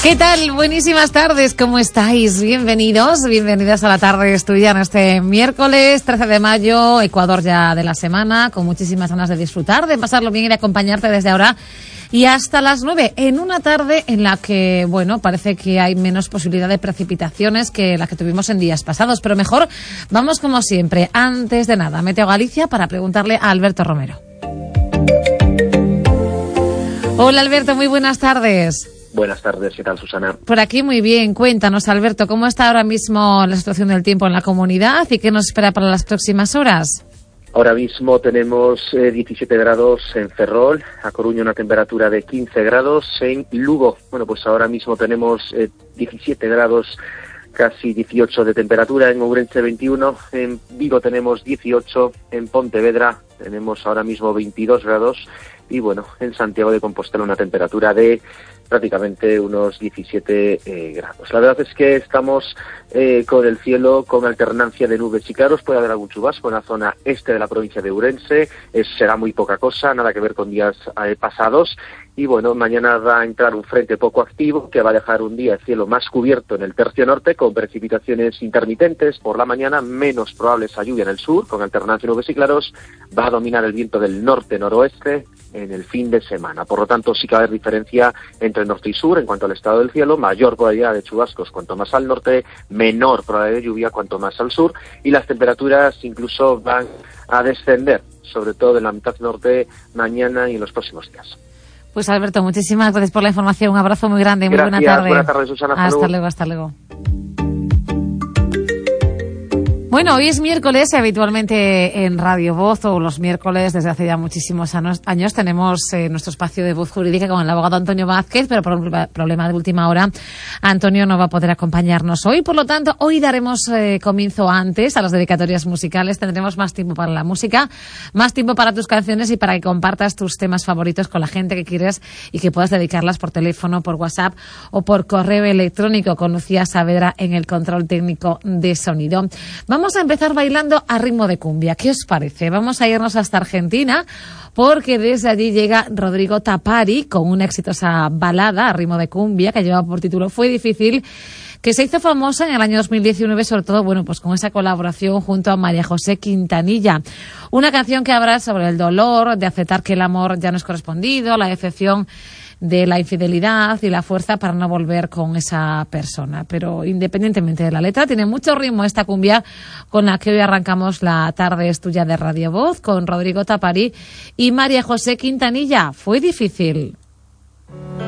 ¿Qué tal? Buenísimas tardes, ¿cómo estáis? Bienvenidas a la tarde tuya en este miércoles 13 de mayo, Ecuador ya de la semana, con muchísimas ganas de disfrutar, de pasarlo bien y de acompañarte desde ahora y hasta las 9, en una tarde en la que, bueno, parece que hay menos posibilidad de precipitaciones que la que tuvimos en días pasados, pero mejor vamos como siempre, antes de nada, Meteo Galicia para preguntarle a Alberto Romero. Hola Alberto, muy buenas tardes. Buenas tardes, ¿qué tal, Susana? Por aquí muy bien. Cuéntanos, Alberto, ¿cómo está ahora mismo la situación del tiempo en la comunidad y qué nos espera para las próximas horas? Ahora mismo tenemos 17 grados en Ferrol, a Coruña una temperatura de 15 grados, en Lugo, bueno, pues ahora mismo tenemos 17 grados, casi 18 de temperatura, en Ourense 21, en Vigo tenemos 18, en Pontevedra tenemos ahora mismo 22 grados y bueno, en Santiago de Compostela una temperatura de prácticamente unos 17 grados. La verdad es que estamos con el cielo con alternancia de nubes y claros. Puede haber algún chubasco en la zona este de la provincia de Ourense. Será muy poca cosa, nada que ver con días pasados. Y bueno, mañana va a entrar un frente poco activo que va a dejar un día el cielo más cubierto en el tercio norte con precipitaciones intermitentes por la mañana, menos probable esa lluvia en el sur con alternancia de nubes y claros. Va a dominar el viento del norte-noroeste en el fin de semana. Por lo tanto, sí que va a haber diferencia entre norte y sur en cuanto al estado del cielo, mayor probabilidad de chubascos cuanto más al norte, menor probabilidad de lluvia cuanto más al sur, y las temperaturas incluso van a descender, sobre todo en la mitad norte, mañana y en los próximos días. Pues Alberto, muchísimas gracias por la información, un abrazo muy grande, muy buena tarde. Buena tarde, Susana. Hasta luego. Bueno, hoy es miércoles y habitualmente en Radio Voz, o los miércoles desde hace ya muchísimos años, tenemos nuestro espacio de voz jurídica con el abogado Antonio Vázquez, pero por un problema de última hora, Antonio no va a poder acompañarnos hoy. Por lo tanto, hoy daremos comienzo antes a las dedicatorias musicales. Tendremos más tiempo para la música, más tiempo para tus canciones y para que compartas tus temas favoritos con la gente que quieres y que puedas dedicarlas por teléfono, por WhatsApp o por correo electrónico con Lucía Saavedra en el control técnico de sonido. Vamos a empezar bailando a ritmo de cumbia. ¿Qué os parece? Vamos a irnos hasta Argentina porque desde allí llega Rodrigo Tapari con una exitosa balada a ritmo de cumbia que lleva por título Fue Difícil, que se hizo famosa en el año 2019, sobre todo, bueno, pues con esa colaboración junto a María José Quintanilla. Una canción que habla sobre el dolor de aceptar que el amor ya no es correspondido, la decepción de la infidelidad y la fuerza para no volver con esa persona. Pero independientemente de la letra, tiene mucho ritmo esta cumbia con la que hoy arrancamos la tarde es tuya de Radio Voz con Rodrigo Tapari y María José Quintanilla. Fue difícil.